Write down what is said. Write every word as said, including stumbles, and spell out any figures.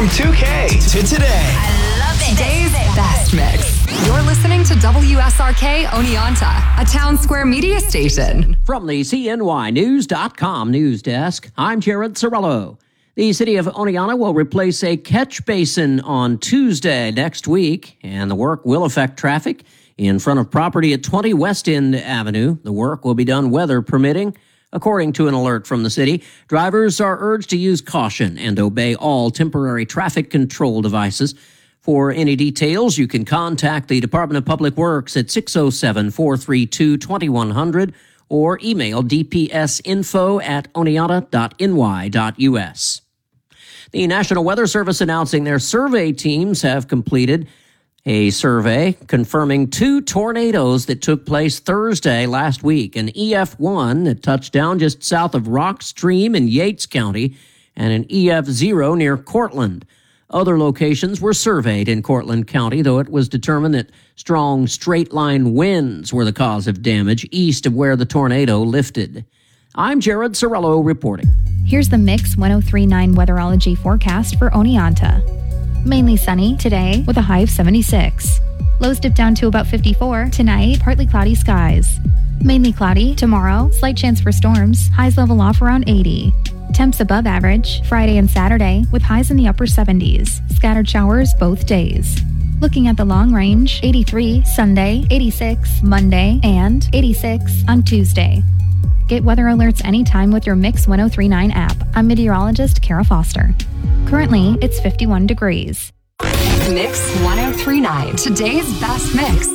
From two K to today. I love it. Today's best mix. You're listening to W S R K Oneonta, a Town Square media station. From the C N Y News dot com news desk, I'm Jared Cirillo. The city of Oneonta will replace a catch basin on Tuesday next week, and the work will affect traffic in front of property at twenty West End Avenue. The work will be done weather permitting. According to an alert from the city, drivers are urged to use caution and obey all temporary traffic control devices. For any details, you can contact the Department of Public Works at six oh seven, four three two, two one zero zero or email d p s info at oneonta dot n y dot u s. The National Weather Service announcing their survey teams have completed a survey confirming two tornadoes that took place Thursday last week, an E F one that touched down just south of Rock Stream in Yates County and an E F zero near Cortland. Other locations were surveyed in Cortland County, though it was determined that strong straight-line winds were the cause of damage east of where the tornado lifted. I'm Jared Cirillo reporting. Here's the Mix one oh three point nine weatherology forecast for Oneonta. Mainly sunny today with a high of seventy-six. Lows dip down to about fifty-four. Tonight, partly cloudy skies. Mainly cloudy tomorrow, slight chance for storms. Highs level off around eighty. Temps above average Friday and Saturday with highs in the upper seventies. Scattered showers both days. Looking at the long range, eighty-three Sunday, eighty-six Monday, and eighty-six on Tuesday. Get weather alerts anytime with your Mix one oh three point nine app. I'm meteorologist Kara Foster. Currently, it's fifty-one degrees. Mix one oh three point nine, today's best mix.